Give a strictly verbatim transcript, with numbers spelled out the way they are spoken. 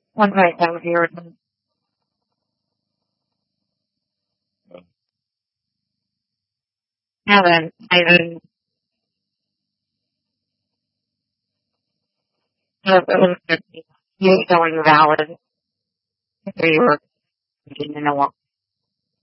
one point seven zero. And then I then it was you going valid. So you were getting in a walk.